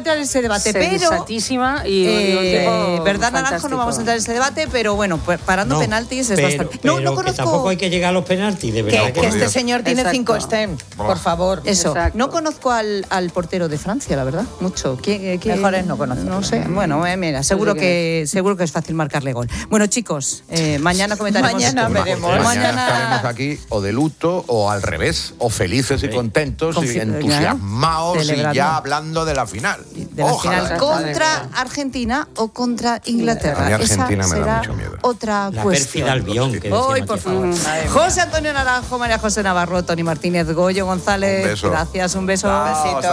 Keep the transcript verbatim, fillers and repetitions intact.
entrar en ese debate, pero sensatísima y eh, tipo verdad Naranjo fantástico. no vamos a entrar en ese debate, pero bueno, pues parando No, penaltis es pero, bastante. pero No, no que conozco. tampoco hay que llegar a los penaltis, de verdad. Que, que que no. este señor tiene Exacto. cinco STEM, por favor. Eso, Exacto. no conozco al, al portero de Francia, la verdad, mucho. ¿Quién, quién? Mejor es no conocerlo. No sé, bueno, eh, mira, seguro sé que seguro que es fácil marcarle gol. Bueno, chicos, eh, mañana comentaremos. Mañana Pues veremos. mañana, Mañana- estaremos aquí o de luto o al revés, o felices y contentos Confi- y entusiasmados y celebrando. ya hablando de la final. De la Ojalá. final contra Argentina o contra Inglaterra. A mí Argentina Esa me da será mucho miedo. otra La cuestión. pérfida Albión, que decía Hoy, por Matías. favor. Madre mía. José Antonio Naranjo, María José Navarro, Tony Martínez, Goyo González. Un beso. Gracias, un beso. Chao, besito.